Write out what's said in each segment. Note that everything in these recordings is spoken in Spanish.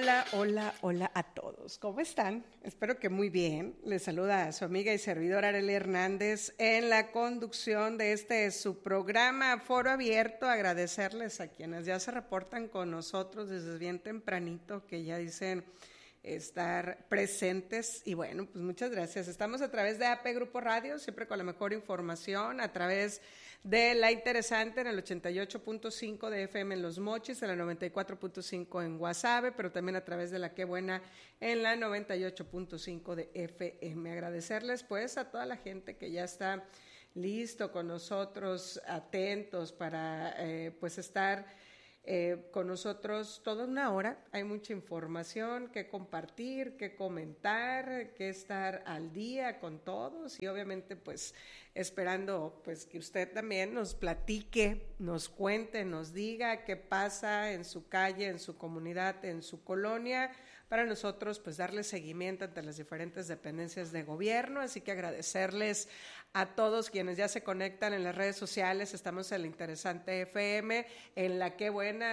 Hola, hola, hola a todos. ¿Cómo están? Espero que muy bien. Les saluda a su amiga y servidora Arely Hernández en la conducción de su programa Foro Abierto. Agradecerles a quienes ya se reportan con nosotros desde bien tempranito, que ya dicen estar presentes, y bueno, pues muchas gracias. Estamos a través de AP Grupo Radio, siempre con la mejor información, a través de La Interesante en el 88.5 de FM en Los Mochis, en la 94.5 en Guasave, pero también a través de La Qué Buena en la 98.5 de FM. Agradecerles pues a toda la gente que ya está listo con nosotros, atentos para pues estar con nosotros toda una hora. Hay mucha información que compartir, que comentar, que estar al día con todos, y obviamente pues esperando pues que usted también nos platique, nos cuente, nos diga qué pasa en su calle, en su comunidad, en su colonia, para nosotros pues darle seguimiento ante las diferentes dependencias de gobierno. Así que agradecerles a todos quienes ya se conectan en las redes sociales. Estamos en La Interesante FM, en La Qué Buena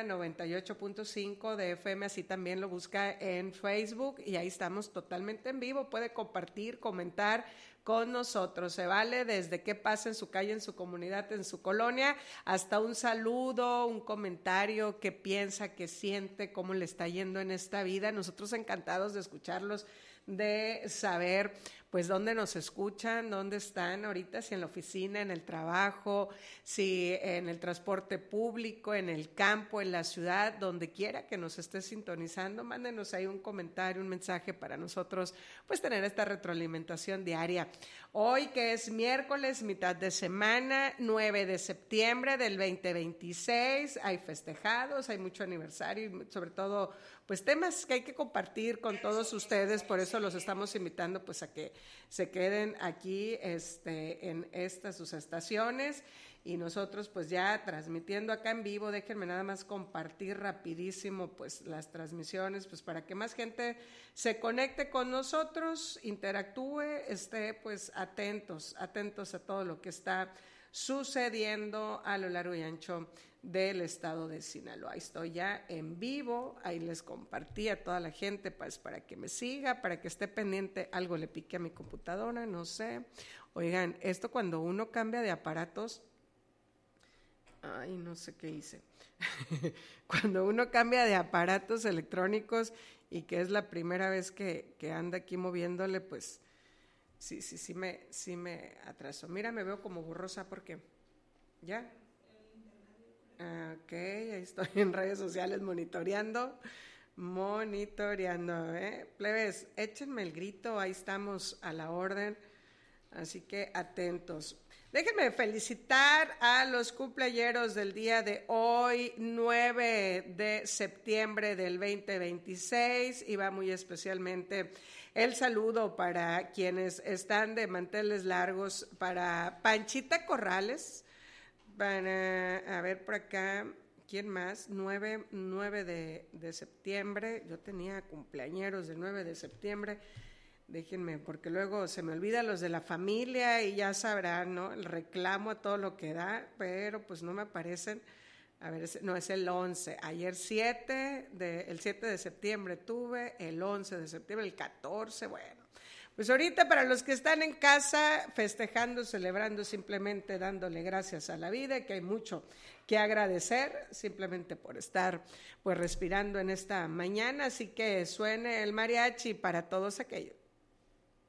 98.5 de FM, así también lo busca en Facebook, y ahí estamos totalmente en vivo. Puede compartir, comentar con nosotros, se vale desde qué pasa en su calle, en su comunidad, en su colonia, hasta un saludo, un comentario, qué piensa, qué siente, cómo le está yendo en esta vida. Nosotros encantados de escucharlos, de saber pues dónde nos escuchan, dónde están ahorita, si en la oficina, en el trabajo, si en el transporte público, en el campo, en la ciudad, donde quiera que nos esté sintonizando. Mándenos ahí un comentario, un mensaje, para nosotros pues tener esta retroalimentación diaria. Hoy, que es miércoles, mitad de semana, 9 de septiembre del 2026, hay festejados, hay mucho aniversario y sobre todo pues temas que hay que compartir con todos ustedes. Por eso los estamos invitando pues a que se queden aquí en estas sus estaciones, y nosotros pues ya transmitiendo acá en vivo. Déjenme nada más compartir rapidísimo pues las transmisiones, pues para que más gente se conecte con nosotros, interactúe, esté pues atentos a todo lo que está sucediendo a lo largo y ancho del estado de Sinaloa. Ahí estoy ya en vivo, ahí les compartí a toda la gente pues para que me siga, para que esté pendiente. Algo le pique a mi computadora, no sé. Oigan, esto cuando uno cambia de aparatos, ay, no sé qué hice. Cuando uno cambia de aparatos electrónicos y que es la primera vez que anda aquí moviéndole, pues sí me atraso. Mira, me veo como borrosa porque ya. Ok, ahí estoy en redes sociales monitoreando. Plebes, échenme el grito, ahí estamos a la orden, así que atentos. Déjenme felicitar a los cumpleañeros del día de hoy, 9 de septiembre del 2026, y va muy especialmente el saludo para quienes están de manteles largos, para Panchita Corrales, para, a ver por acá, ¿quién más? 9 de septiembre, yo tenía cumpleañeros del 9 de septiembre, déjenme, porque luego se me olvidan los de la familia y ya sabrán, ¿no? El reclamo a todo lo que da, pero pues no me aparecen. A ver, no, es el 11, ayer el 7 de septiembre tuve, el 11 de septiembre, el 14, bueno. Pues ahorita para los que están en casa festejando, celebrando, simplemente dándole gracias a la vida, que hay mucho que agradecer simplemente por estar pues respirando en esta mañana, así que suene el mariachi para todos aquellos.